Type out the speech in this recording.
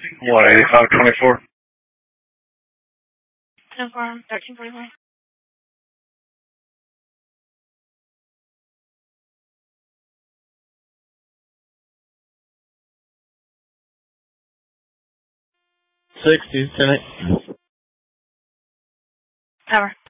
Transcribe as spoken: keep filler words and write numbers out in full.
one eighty-five twenty-four. Confirm, thirteen forty-one. sixty, ten eight. Power.